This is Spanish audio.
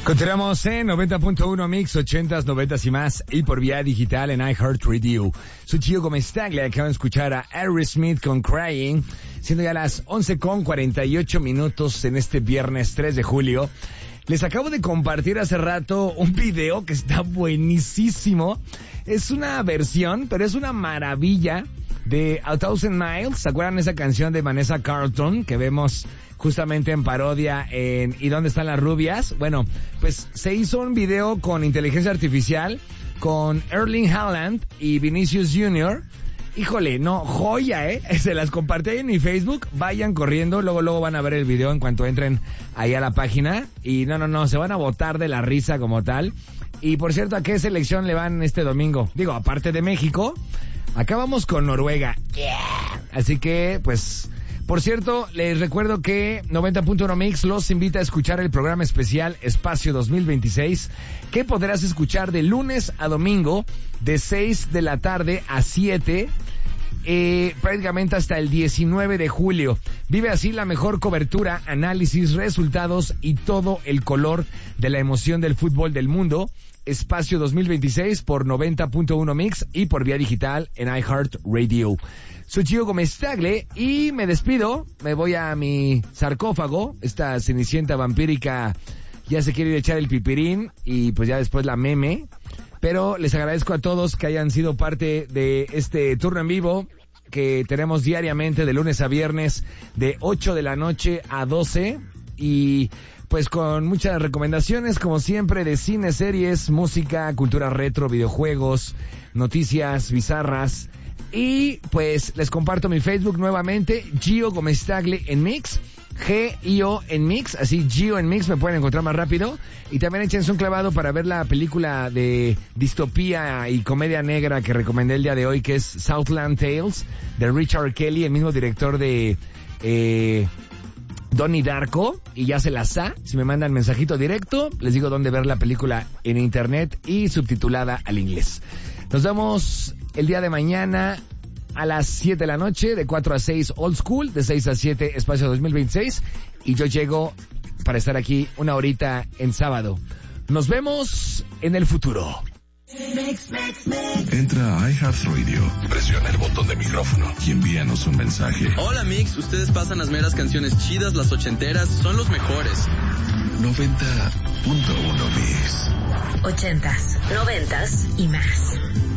Continuamos en 90.1 Mix, 80s, 90s y más, y por vía digital en iHeartRadio. Soy Gio Gomestaglia, acaban de escuchar a Aerosmith con Crying, siendo ya las 11:48 en este viernes 3 de julio. Les acabo de compartir hace rato un video que está buenísimo. Es una versión, pero es una maravilla de A Thousand Miles. ¿Se acuerdan esa canción de Vanessa Carlton que vemos justamente en parodia en ¿Y dónde están las rubias? Bueno, pues se hizo un video con inteligencia artificial con Erling Haaland y Vinicius Jr. Híjole, no, joya, se las compartí ahí en mi Facebook. Vayan corriendo, luego van a ver el video en cuanto entren ahí a la página. Y no, se van a botar de la risa como tal. Y por cierto, ¿a qué selección le van este domingo? Digo, aparte de México, acá vamos con Noruega. Yeah. Así que, pues, por cierto, les recuerdo que 90.1 Mix los invita a escuchar el programa especial Espacio 2026, que podrás escuchar de lunes a domingo, de 6 de la tarde a 7, prácticamente hasta el 19 de julio. Vive así la mejor cobertura, análisis, resultados y todo el color de la emoción del fútbol del mundo. Espacio 2026 por 90.1 Mix y por vía digital en iHeartRadio. Soy Gio Gomestaglia y me despido. Me voy a mi sarcófago. Esta cenicienta vampírica ya se quiere ir a echar el pipirín y pues ya después la meme. Pero les agradezco a todos que hayan sido parte de este turno en vivo que tenemos diariamente de lunes a viernes de 8 de la noche a 12 y pues con muchas recomendaciones como siempre de cine, series, música, cultura retro, videojuegos, noticias bizarras. Y pues les comparto mi Facebook nuevamente, Gio Gomestaglia en Mix, G-I-O en Mix, así Gio en Mix me pueden encontrar más rápido. Y también échense un clavado para ver la película de distopía y comedia negra que recomendé el día de hoy, que es Southland Tales, de Richard Kelly, el mismo director de Donnie Darko, y ya se las sa. Si me mandan mensajito directo, les digo dónde ver la película en internet y subtitulada al inglés. Nos vemos el día de mañana a las 7 de la noche, de 4 a 6 Old School, de 6 a 7 Espacio 2026, y yo llego para estar aquí una horita en sábado. Nos vemos en el futuro. Entra a iHeartRadio, presiona el botón de micrófono y envíanos un mensaje. Hola Mix, ustedes pasan las meras canciones chidas, las ochenteras, son los mejores. 90.1 Mix. 80s, 90s y más.